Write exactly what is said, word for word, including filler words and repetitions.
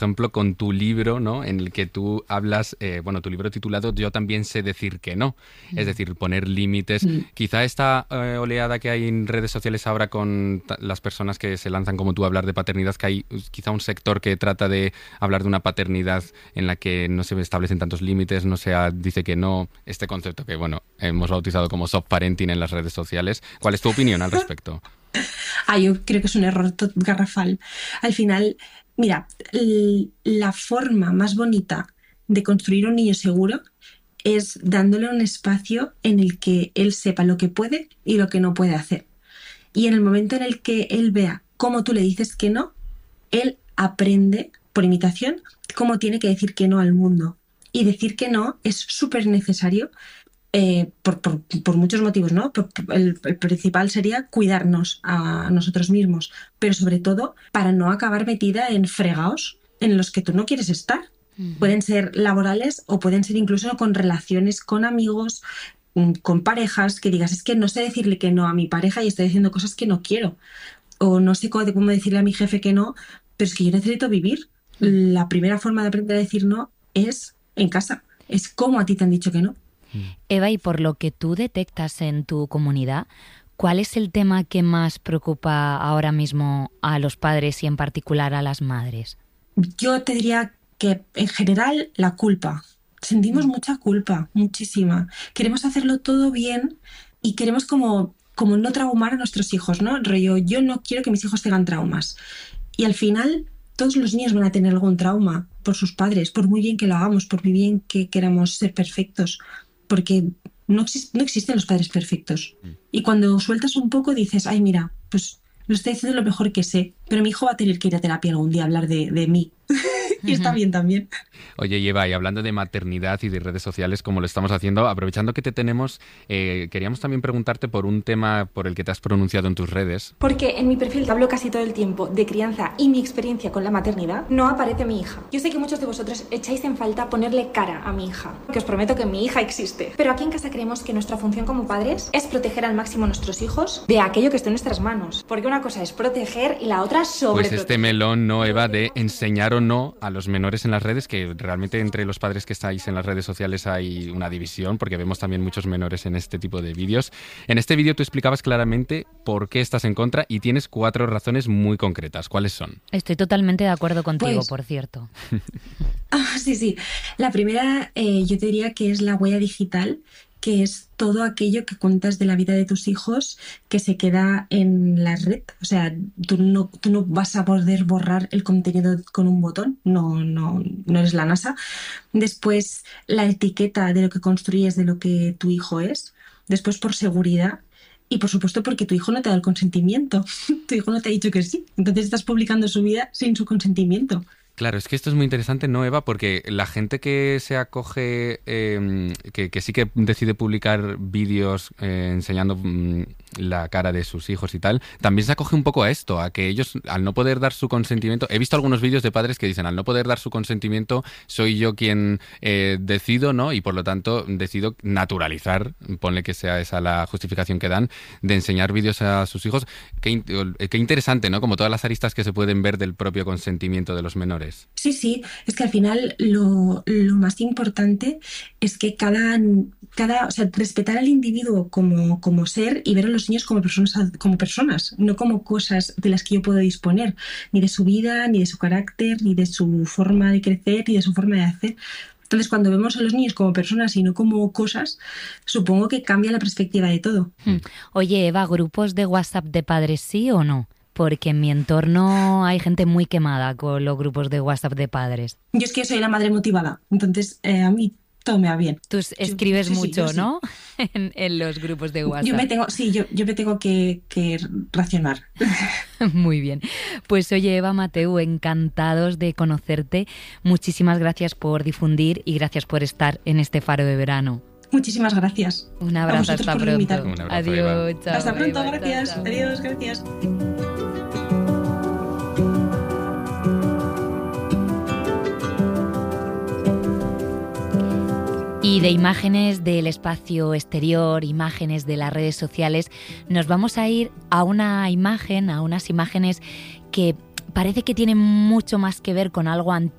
ejemplo, con tu libro, ¿no? En el que tú hablas, eh, bueno, tu libro titulado Yo también sé decir que no. Mm. Es decir, poner límites. Mm. Quizá esta eh, oleada que hay en redes sociales ahora con t- las personas que se lanzan como tú a hablar de paternidad, que hay quizá un sector que trata de hablar de una paternidad en la que no se establecen tantos límites, no se dice que no, este concepto que, bueno, hemos bautizado como soft parenting en las redes sociales. ¿Cuál es tu opinión al respecto? Ah, yo creo que es un error garrafal. Al final, mira, la forma más bonita de construir un niño seguro es dándole un espacio en el que él sepa lo que puede y lo que no puede hacer. Y en el momento en el que él vea cómo tú le dices que no, él aprende, por imitación, cómo tiene que decir que no al mundo. Y decir que no es súper necesario eh, por, por, por muchos motivos, ¿no? El, el principal sería cuidarnos a nosotros mismos, pero sobre todo para no acabar metida en fregaos en los que tú no quieres estar. Uh-huh. Pueden ser laborales o pueden ser incluso con relaciones con amigos, con parejas, que digas, es que no sé decirle que no a mi pareja y estoy diciendo cosas que no quiero. O no sé cómo decirle a mi jefe que no, pero es que yo necesito vivir. La primera forma de aprender a decir no es en casa. Es como a ti te han dicho que no. Eva, y por lo que tú detectas en tu comunidad, ¿cuál es el tema que más preocupa ahora mismo a los padres y en particular a las madres? Yo te diría que en general la culpa. Sentimos mucha culpa, muchísima. Queremos hacerlo todo bien y queremos como, como no traumar a nuestros hijos, ¿no? Rollo, yo no quiero que mis hijos tengan traumas. Y al final todos los niños van a tener algún trauma por sus padres, por muy bien que lo hagamos, por muy bien que queramos ser perfectos. Porque no, exist- no existen los padres perfectos. Mm. Y cuando sueltas un poco dices, ay, mira, pues lo estoy diciendo lo mejor que sé, pero mi hijo va a tener que ir a terapia algún día a hablar de, de mí. Y está bien también. Oye, Eva, y hablando de maternidad y de redes sociales, como lo estamos haciendo, aprovechando que te tenemos, eh, queríamos también preguntarte por un tema por el que te has pronunciado en tus redes. Porque en mi perfil hablo casi todo el tiempo de crianza y mi experiencia con la maternidad, no aparece mi hija. Yo sé que muchos de vosotros echáis en falta ponerle cara a mi hija, que os prometo que mi hija existe. Pero aquí en casa creemos que nuestra función como padres es proteger al máximo a nuestros hijos de aquello que esté en nuestras manos. Porque una cosa es proteger y la otra sobre. Pues este melón, ¿no, Eva, de enseñar o no a los menores en las redes, que realmente entre los padres que estáis en las redes sociales hay una división, porque vemos también muchos menores en este tipo de vídeos. En este vídeo tú explicabas claramente por qué estás en contra y tienes cuatro razones muy concretas. ¿Cuáles son? Estoy totalmente de acuerdo contigo, pues, por cierto. Ah, sí, sí. La primera, eh, yo te diría que es la huella digital, que es todo aquello que cuentas de la vida de tus hijos que se queda en la red. O sea, tú no, tú no vas a poder borrar el contenido con un botón, no, no, no eres la NASA. Después, la etiqueta de lo que construyes, de lo que tu hijo es. Después, por seguridad. Y por supuesto porque tu hijo no te da el consentimiento. Tu hijo no te ha dicho que sí. Entonces estás publicando su vida sin su consentimiento. Claro, es que esto es muy interesante, ¿no, Eva? Porque la gente que se acoge, eh, que, que sí que decide publicar vídeos eh, enseñando mm, la cara de sus hijos y tal, también se acoge un poco a esto, a que ellos, al no poder dar su consentimiento... He visto algunos vídeos de padres que dicen, al no poder dar su consentimiento, soy yo quien eh, decido, ¿no? Y por lo tanto decido naturalizar, ponle que sea esa la justificación que dan, de enseñar vídeos a sus hijos. Qué, qué interesante, ¿no? Como todas las aristas que se pueden ver del propio consentimiento de los menores. Sí, sí, es que al final lo, lo más importante es que cada, cada, o sea, respetar al individuo como, como ser y ver a los niños como personas, como personas, no como cosas de las que yo puedo disponer, ni de su vida, ni de su carácter, ni de su forma de crecer, ni de su forma de hacer. Entonces, cuando vemos a los niños como personas y no como cosas, supongo que cambia la perspectiva de todo. Oye, Eva, ¿grupos de WhatsApp de padres sí o no? Porque en mi entorno hay gente muy quemada con los grupos de WhatsApp de padres. Yo es que soy la madre motivada, entonces eh, a mí todo me va bien. Tú escribes yo, sí, mucho, sí, ¿no? Sí. En, en los grupos de WhatsApp. Yo me tengo, sí, yo, yo me tengo que, que racionar. Muy bien. Pues oye, Eva Mateu, encantados de conocerte. Muchísimas gracias por difundir y gracias por estar en este Faro de Verano. Muchísimas gracias. Un abrazo, hasta pronto. Un abrazo, Adiós, Eva. chao. Hasta pronto, Eva, gracias. chao, chao. Adiós, gracias. Y de imágenes del espacio exterior, imágenes de las redes sociales, nos vamos a ir a una imagen, a unas imágenes que parece que tiene mucho más que ver con algo antiguo